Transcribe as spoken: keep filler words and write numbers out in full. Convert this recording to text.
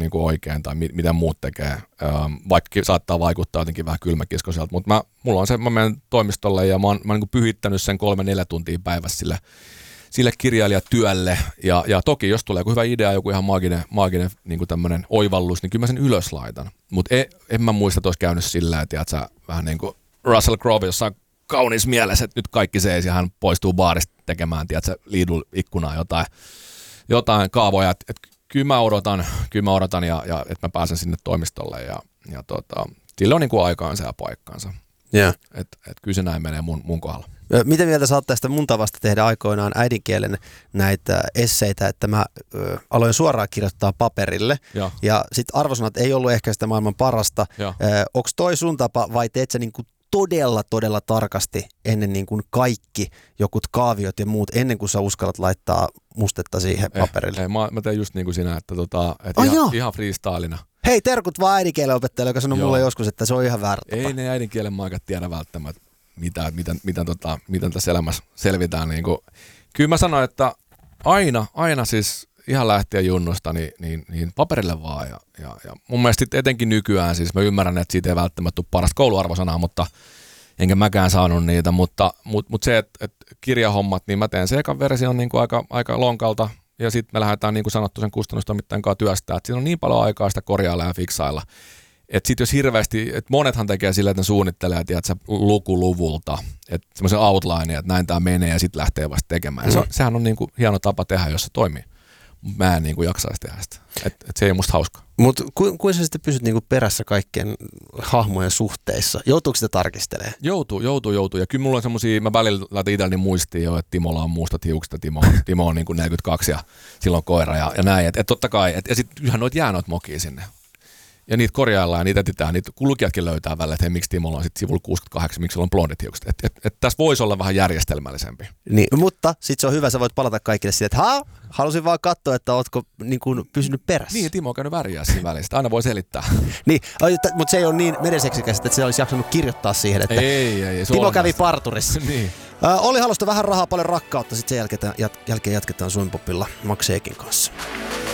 niin kuin oikein tai mi- mitä muut tekee, ähm, vaikka saattaa vaikuttaa jotenkin vähän kylmäkiskoiselta, mutta mä, mulla on se, mä menen toimistolle ja mä oon, mä oon niin kuin pyhittänyt sen kolme neljä tuntia päivässä sille, sille kirjailijatyölle ja, ja toki jos tulee joku hyvä idea, joku ihan maaginen, maaginen niin kuin tämmöinen oivallus, niin kyllä mä sen ylös laitan, mutta en, en mä muista, että olisi käynyt sillä, että sä vähän niin kuin Russell Crowe jossain kaunis mielessä, että nyt kaikki seis ja hän poistuu baarista tekemään, tiedätkö, Lidl-ikkunaa jotain, jotain kaavoja, että et, kyllä mä odotan, kyllä mä odotan ja, ja että mä pääsen sinne toimistolle ja, ja tota, sillä on niin kuin aikaansa ja paikkaansa. Yeah. Että et kyllä se näin menee mun, mun kohdalla. Miten mieltä sä oot tästä mun tavasta tehdä aikoinaan äidinkielen näitä esseitä, että mä ö, aloin suoraan kirjoittaa paperille ja, ja sit arvosanat ei ollut ehkä sitä maailman parasta. Onko toi sun tapa vai teet sä niinku todella, todella tarkasti ennen niin kuin kaikki jokut kaaviot ja muut, ennen kuin sä uskallat laittaa mustetta siihen paperille? Ei, ei, mä, mä teen just niin kuin sinä, että, tota, että oh, ihan, ihan freestylina. Hei, terkut vaan äidinkielen opettajalle, joka sanoi mulle joskus, että se on ihan väärä tapa. Ei ne äidinkielen maikat tiedä välttämättä, mitä, miten, miten, tota, miten tässä elämässä selvitään. Niin kuin. Kyllä mä sanoin, että aina, aina siis ihan lähtien junnusta, niin, niin, niin paperille vaan. Ja, ja, ja mun mielestä etenkin nykyään, siis mä ymmärrän, että siitä ei välttämättä tule parasta kouluarvosanaa, mutta enkä mäkään saanut niitä, mutta, mutta, mutta se, että, että kirjahommat, niin mä teen se ekan version niin kuin aika, aika lonkalta, ja sitten me lähdetään niin kuin sanottu sen kustannustoimittajan kanssa työstää, että siinä on niin paljon aikaa sitä korjailla ja fiksailla. Että sitten jos hirveästi, että monethan tekee sillä, että ne suunnittelee, tiedätkö, lukuluvulta, että semmoisen outline, että näin tämä menee ja sitten lähtee vasta tekemään. Mm. Se, sehän on niin kuin hieno tapa tehdä, jos se toimii. Mä en niin kuin jaksaisi tehdä sitä. Että et se ei ole musta hauskaa. Mutta ku, kuinka sä sitten pysyt niin kuin perässä kaikkien hahmojen suhteissa? Joutuuko sitä tarkistelemaan? Joutuu, joutuu, joutuu. Ja kyllä mulla on semmosia, mä välillä laitan itselleni muistiin jo, että Timolla on mustat hiukset ja Timo, Timo on niin kuin neljäkymmentäkaksi ja silloin koira ja, ja näin. Että et totta kai, et, ja sitten yhä noita jää noita mokia sinne. Ja niitä korjaillaan ja niitä etsitään, niitä lukijatkin löytää välillä, että hei, miksi Timolla on sitten sivulla kuusikymmentäkahdeksan, miksi sillä on blondit hiukset. Että et, et tässä voisi olla vähän järjestelmällisempi. Niin, mutta sitten se on hyvä, sä voit palata kaikille siihen, että haa, halusin vaan katsoa, että ootko niin kuin pysynyt perässä. Niin, Timo on käynyt väriä siinä välissä, aina voi selittää. Niin, mutta se ei ole niin merenseksikästä, että se olisi jaksanut kirjoittaa siihen, että ei, ei, ei, Timo kävi parturissa. Niin. Olli Halosta vähän rahaa, paljon rakkautta, sitten sen jälkeen, jat- jälkeen jatketaan Suomipopilla Max Ekin kanssa.